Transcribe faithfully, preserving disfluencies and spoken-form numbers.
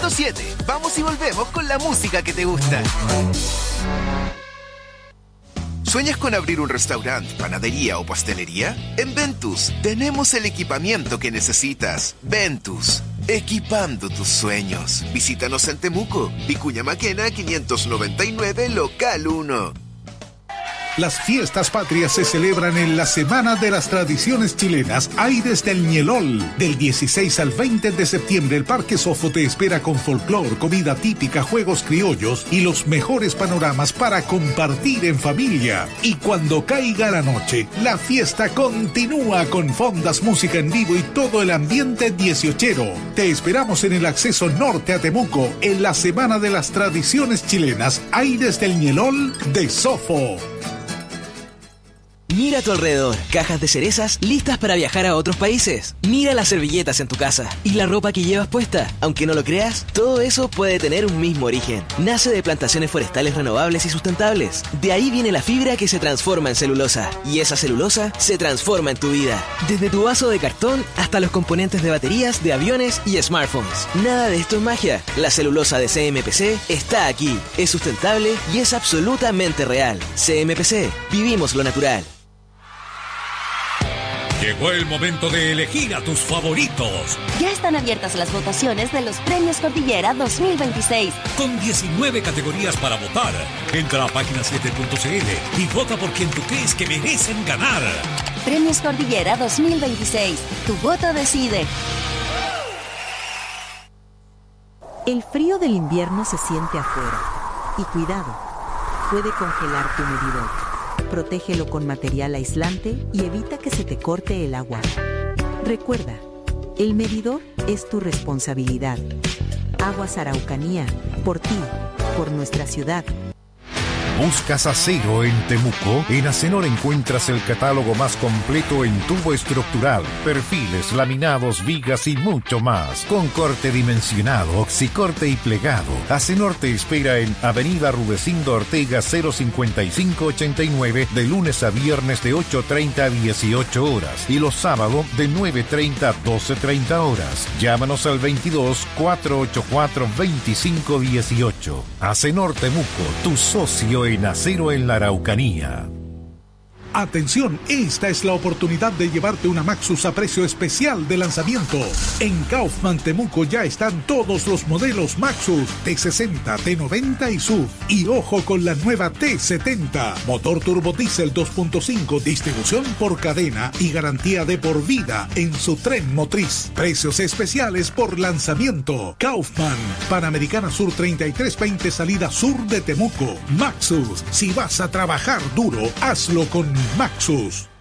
punto siete. Vamos y volvemos con la música que te gusta. ¿Sueñas con abrir un restaurante, panadería o pastelería? En Ventus tenemos el equipamiento que necesitas. Ventus, equipando tus sueños. Visítanos en Temuco, Vicuña Maquena quinientos noventa y nueve, local uno. Las fiestas patrias se celebran en la Semana de las Tradiciones Chilenas Aires del Ñelol. Del dieciséis al veinte de septiembre, el Parque Sofo te espera con folclor, comida típica, juegos criollos y los mejores panoramas para compartir en familia. Y cuando caiga la noche, la fiesta continúa con fondas, música en vivo y todo el ambiente dieciochero. Te esperamos en el acceso norte a Temuco en la Semana de las Tradiciones Chilenas Aires del Ñelol de Sofo. Mira a tu alrededor, cajas de cerezas listas para viajar a otros países. Mira las servilletas en tu casa y la ropa que llevas puesta. Aunque no lo creas, todo eso puede tener un mismo origen. Nace de plantaciones forestales renovables y sustentables. De ahí viene la fibra que se transforma en celulosa. Y esa celulosa se transforma en tu vida. Desde tu vaso de cartón hasta los componentes de baterías, de aviones y smartphones. Nada de esto es magia. La celulosa de C M P C está aquí. Es sustentable y es absolutamente real. C M P C. Vivimos lo natural. Llegó el momento de elegir a tus favoritos. Ya están abiertas las votaciones de los Premios Cordillera dos mil veintiséis. Con diecinueve categorías para votar. Entra a página siete punto c l y vota por quien tú crees que merecen ganar. Premios Cordillera dos mil veintiséis. Tu voto decide. El frío del invierno se siente afuera. Y cuidado, puede congelar tu medidor. Protégelo con material aislante y evita que se te corte el agua. Recuerda, el medidor es tu responsabilidad. Aguas Araucanía, por ti, por nuestra ciudad. ¿Buscas acero en Temuco? En Acenor encuentras el catálogo más completo en tubo estructural, perfiles, laminados, vigas y mucho más. Con corte dimensionado, oxicorte y plegado. Acenor te espera en Avenida Rudecindo Ortega cero cincuenta y cinco ochenta y nueve de lunes a viernes de ocho treinta a dieciocho horas y los sábados de nueve treinta a doce treinta horas. Llámanos al veintidós, cuatrocientos ochenta y cuatro, veinticinco dieciocho. Acenor Temuco, tu socio en acero en la Araucanía. Atención, esta es la oportunidad de llevarte una Maxus a precio especial de lanzamiento. En Kaufman Temuco ya están todos los modelos Maxus T sesenta, T noventa y S U V. Y ojo con la nueva T setenta. Motor turbo diésel dos punto cinco, distribución por cadena y garantía de por vida en su tren motriz. Precios especiales por lanzamiento. Kaufman, Panamericana Sur treinta y tres veinte, salida sur de Temuco. Maxus, si vas a trabajar duro, hazlo con Maxus.